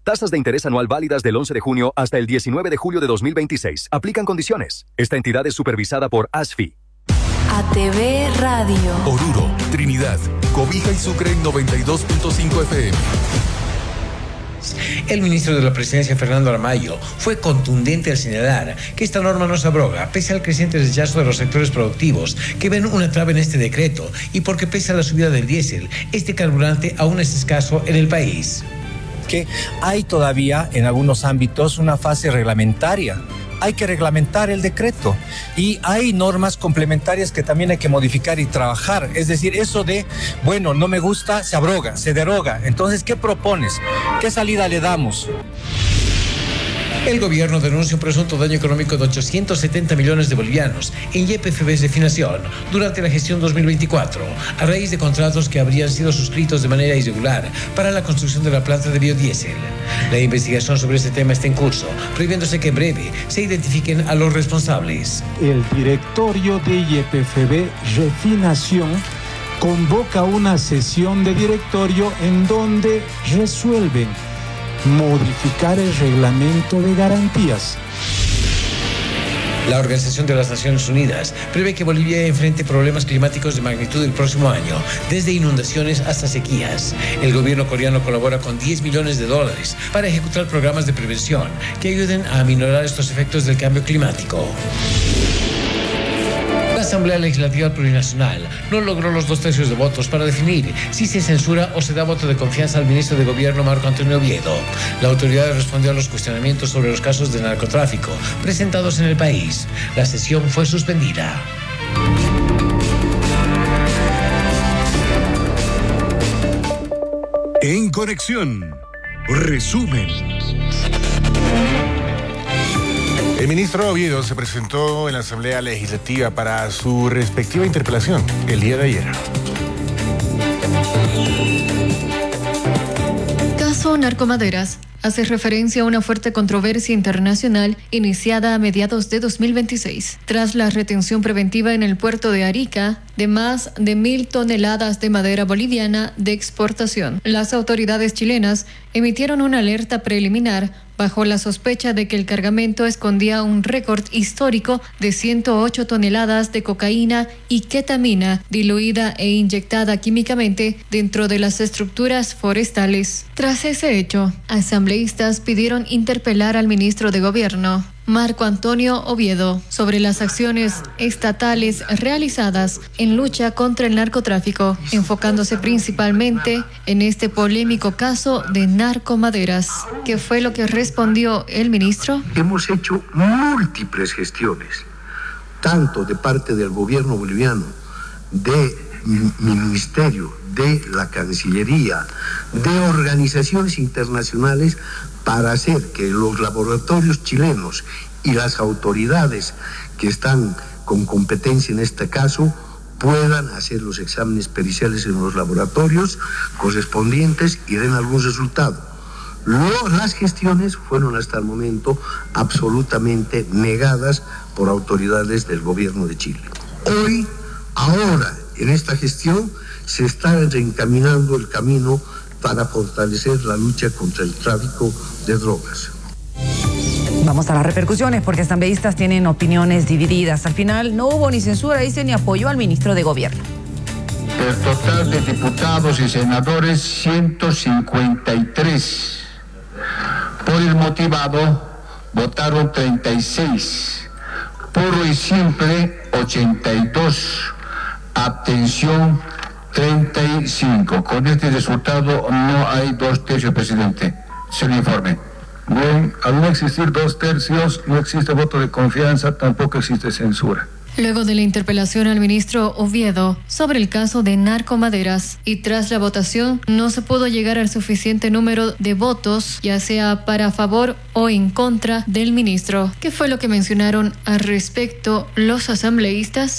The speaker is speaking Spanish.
Tasas de interés anual válidas del 11 de junio hasta el 19 de julio de 2026. Aplican condiciones. Esta entidad es supervisada por ASFI. ATV Radio. Oruro, Trinidad, Cobija y Sucre en 92.5 FM. El ministro de la Presidencia, Fernando Aramayo, fue contundente al señalar que esta norma no se abroga, pese al creciente rechazo de los sectores productivos que ven una traba en este decreto y porque pese a la subida del diésel, este carburante aún es escaso en el país. Que hay todavía en algunos ámbitos una fase reglamentaria. Hay que reglamentar el decreto y hay normas complementarias que también hay que modificar y trabajar. Es decir, eso de, bueno, no me gusta, se abroga, se deroga. Entonces, ¿qué propones? ¿Qué salida le damos? El gobierno denuncia un presunto daño económico de 870 millones de bolivianos en YPFBs de financiación durante la gestión 2024, a raíz de contratos que habrían sido suscritos de manera irregular para la construcción de la planta de biodiesel. La investigación sobre este tema está en curso, previéndose que en breve se identifiquen a los responsables. El directorio de YPFB Refinación convoca una sesión de directorio en donde resuelven modificar el reglamento de garantías. La Organización de las Naciones Unidas prevé que Bolivia enfrente problemas climáticos de magnitud el próximo año, desde inundaciones hasta sequías. El gobierno coreano colabora con $10 millones para ejecutar programas de prevención que ayuden a aminorar estos efectos del cambio climático. La Asamblea Legislativa Plurinacional no logró los 2/3 de votos para definir si se censura o se da voto de confianza al ministro de Gobierno Marco Antonio Oviedo. La autoridad respondió a los cuestionamientos sobre los casos de narcotráfico presentados en el país. La sesión fue suspendida. En Conexión, resumen. El ministro Oviedo se presentó en la Asamblea Legislativa para su respectiva interpelación el día de ayer. Caso Narcomaderas hace referencia a una fuerte controversia internacional iniciada a mediados de 2026, tras la retención preventiva en el puerto de Arica de más de 1.000 toneladas de madera boliviana de exportación. Las autoridades chilenas emitieron una alerta preliminar bajo la sospecha de que el cargamento escondía un récord histórico de 108 toneladas de cocaína y ketamina diluida e inyectada químicamente dentro de las estructuras forestales. Tras ese hecho, asambleístas pidieron interpelar al ministro de Gobierno, Marco Antonio Oviedo, sobre las acciones estatales realizadas en lucha contra el narcotráfico, enfocándose principalmente en este polémico caso de narcomaderas. ¿Qué fue lo que respondió el ministro? Hemos hecho múltiples gestiones, tanto de parte del gobierno boliviano, de mi ministerio, de la Cancillería, de organizaciones internacionales, para hacer que los laboratorios chilenos y las autoridades que están con competencia en este caso puedan hacer los exámenes periciales en los laboratorios correspondientes y den algún resultado. Las gestiones fueron hasta el momento absolutamente negadas por autoridades del gobierno de Chile. Ahora, en esta gestión se está reencaminando el camino para fortalecer la lucha contra el tráfico de drogas. Vamos a las repercusiones, porque asambleístas tienen opiniones divididas. Al final no hubo ni censura, dice, ni apoyo al ministro de Gobierno. El total de diputados y senadores, 153. Por el motivado, votaron 36. Puro y simple, 82. Abstención, 35. Con este resultado no hay 2/3, presidente. Se le informe. Bien, al no existir 2/3, no existe voto de confianza, tampoco existe censura. Luego de la interpelación al ministro Oviedo sobre el caso de narcomaderas y tras la votación no se pudo llegar al suficiente número de votos, ya sea para favor o en contra del ministro. ¿Qué fue lo que mencionaron al respecto los asambleístas?